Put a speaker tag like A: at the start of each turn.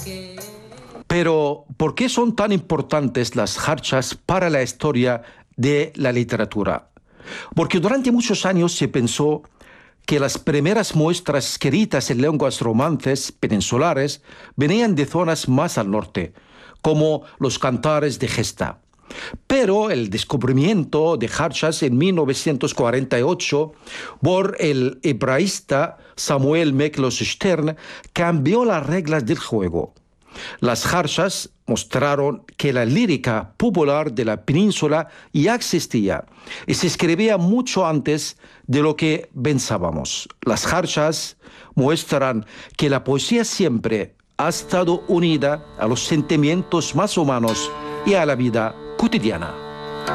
A: Pero, ¿por qué son tan importantes las jarchas para la historia de la literatura? Porque durante muchos años se pensó que las primeras muestras escritas en lenguas romances peninsulares venían de zonas más al norte, como los cantares de Gesta. Pero el descubrimiento de jarchas en 1948 por el hebraísta Samuel Miklos Stern cambió las reglas del juego. Las jarchas mostraron que la lírica popular de la península ya existía y se escribía mucho antes de lo que pensábamos. Las jarchas muestran que la poesía siempre ha estado unida a los sentimientos más humanos y a la vida cotidiana.